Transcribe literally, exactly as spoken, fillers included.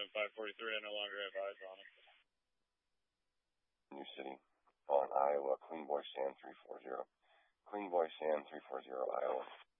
seven five four three. I no longer have eyes on it. New City, on Iowa, Clean Boy Sam three four zero. Clean Boy Sam three four zero, Iowa.